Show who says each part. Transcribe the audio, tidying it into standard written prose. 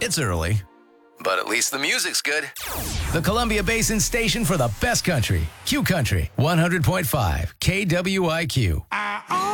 Speaker 1: It's early, but at least the music's good. The Columbia Basin station for the best country. Q Country, 100.5 KWIQ.